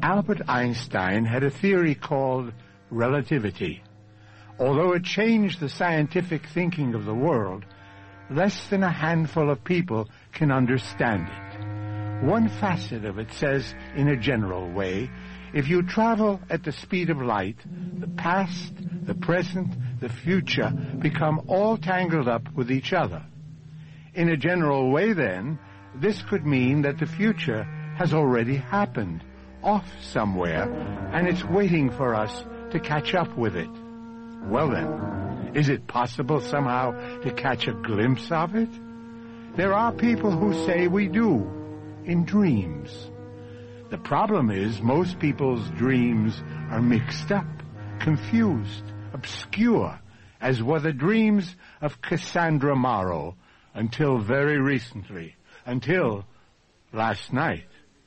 Albert Einstein had a theory called relativity. Although it changed the scientific thinking of the world, less than a handful of people can understand it. One facet of it says, in a general way, if you travel at the speed of light, the past, the present, the future become all tangled up with each other. In a general way, then, this could mean that the future has already happened, off somewhere, and it's waiting for us to catch up with it. Well then, is it possible somehow to catch a glimpse of it? There are people who say we do, in dreams. The problem is most people's dreams are mixed up, confused, obscure, as were the dreams of Cassandra Morrow until very recently, until last night.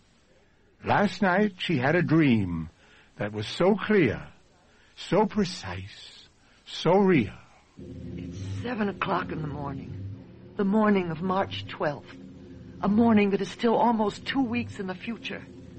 Last night she had a dream that was so clear, so precise, so real. It's 7 o'clock in the morning of March 12th, a morning that is still almost 2 weeks in the future.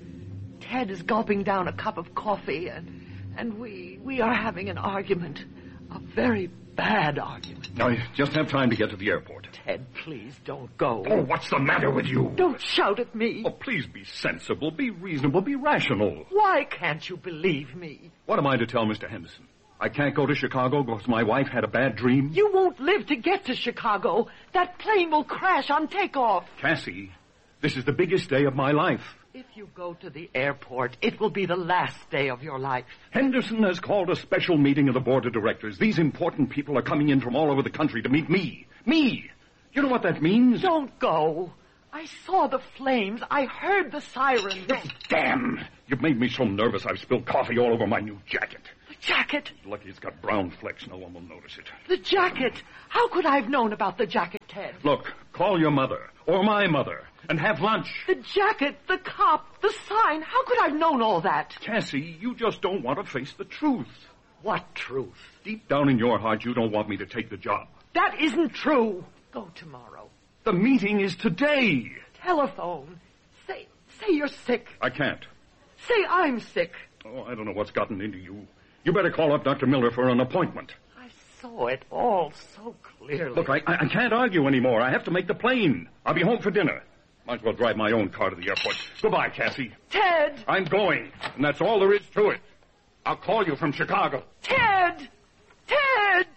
Ted is gulping down a cup of coffee, and we are having an argument, a very bad argument. I just have time to get to the airport. Ted, please don't go. Oh, what's the matter with you? Don't shout at me. Oh, please be sensible, be reasonable, be rational. Why can't you believe me? What am I to tell Mr. Henderson? I can't go to Chicago because my wife had a bad dream? You won't live to get to Chicago. That plane will crash on takeoff. Cassie, this is the biggest day of my life. If you go to the airport, it will be the last day of your life. Henderson has called a special meeting of the board of directors. These important people are coming in from all over the country to meet me. Me! You know what that means? Don't go. I saw the flames. I heard the sirens. Oh, damn! You've made me so nervous I've spilled coffee all over my new jacket. The jacket? Lucky it's got brown flecks. No one will notice it. The jacket? How could I have known about the jacket, Ted? Look, call your mother, or my mother, and have lunch. The jacket, the cop, the sign. How could I have known all that? Cassie, you just don't want to face the truth. What truth? Deep down in your heart, you don't want me to take the job. That isn't true. Go tomorrow. The meeting is today. Telephone. Say you're sick. I can't. Say I'm sick. Oh, I don't know what's gotten into you. You better call up Dr. Miller for an appointment. I saw it all so clearly. Look, I can't argue anymore. I have to make the plane. I'll be home for dinner. Might as well drive my own car to the airport. Goodbye, Cassie. Ted! I'm going, and that's all there is to it. I'll call you from Chicago. Ted! Ted!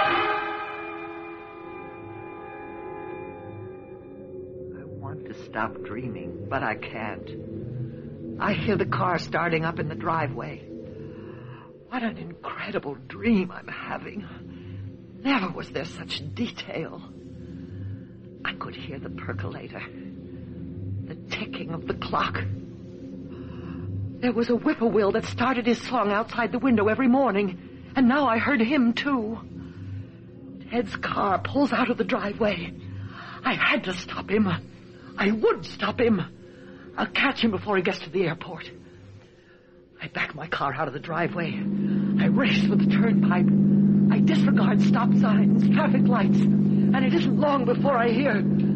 I want to stop dreaming, but I can't. I hear the car starting up in the driveway. What an incredible dream I'm having. Never was there such detail. I could hear the percolator, the ticking of the clock. There was a whippoorwill that started his song outside the window every morning, and now I heard him too. Ted's car pulls out of the driveway. I had to stop him. I would stop him. I'll catch him before he gets to the airport. I back my car out of the driveway. I race for the turnpike. I disregard stop signs, traffic lights, and it isn't long before I hear...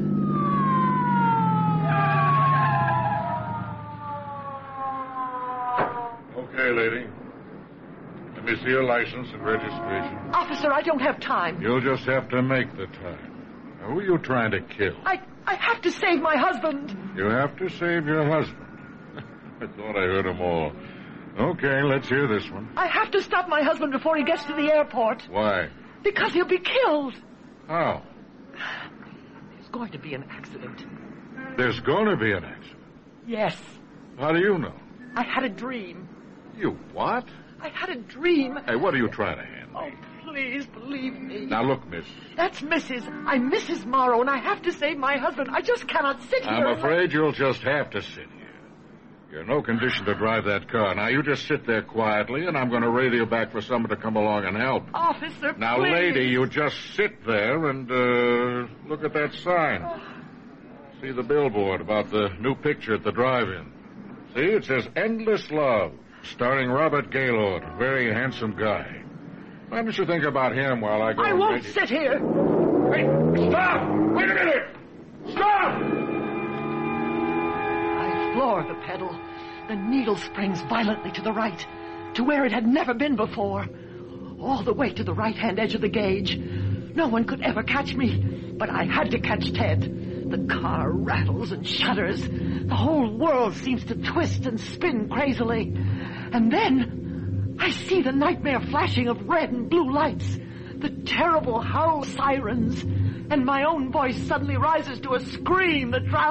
Okay, lady. Let me see your license and registration. Officer, I don't have time. You'll just have to make the time. Now, who are you trying to kill? I have to save my husband. You have to save your husband. I thought I heard them all. Okay, let's hear this one. I have to stop my husband before he gets to the airport. Why? Because he'll be killed. How? There's going to be an accident. There's going to be an accident? Yes. How do you know? I had a dream. You what? I had a dream. Hey, what are you trying to hand me? Oh, please believe me. Now, look, miss. That's Mrs. I'm Mrs. Morrow, and I have to save my husband. I just cannot sit here. I'm afraid you'll just have to sit here. You're in no condition to drive that car. Now, you just sit there quietly, and I'm going to radio back for someone to come along and help. Officer, now, please. lady, you just sit there and look at that sign. See the billboard about the new picture at the drive-in. See, it says Endless Love, starring Robert Gaylord, a very handsome guy. Why don't you think about him while I go... I won't sit here. Wait, stop! Wait a minute! Stop! I floor the pedal. The needle springs violently to the right, to where it had never been before. All the way to the right-hand edge of the gauge. No one could ever catch me, but I had to catch Ted. The car rattles and shudders. The whole world seems to twist and spin crazily. And then I see the nightmare flashing of red and blue lights, the terrible howl sirens, and my own voice suddenly rises to a scream that drowns